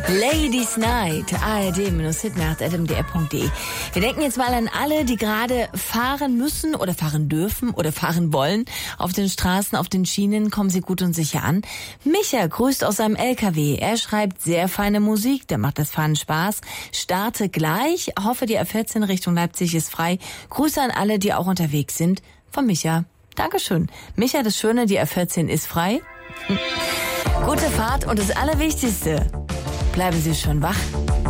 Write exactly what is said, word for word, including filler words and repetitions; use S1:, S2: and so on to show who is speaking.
S1: Ladies Night, A R D-Hitnacht, at m d r punkt d e. Wir denken jetzt mal an alle, die gerade fahren müssen oder fahren dürfen oder fahren wollen. Auf den Straßen, auf den Schienen kommen sie gut und sicher an. Micha grüßt aus seinem L K W. Er schreibt sehr feine Musik, der macht das Fahren Spaß. Starte gleich, hoffe die A vierzehn Richtung Leipzig ist frei. Grüße an alle, die auch unterwegs sind. Von Micha. Dankeschön. Micha, das Schöne, die A vierzehn ist frei. Gute Fahrt und das Allerwichtigste, bleiben Sie schön wach.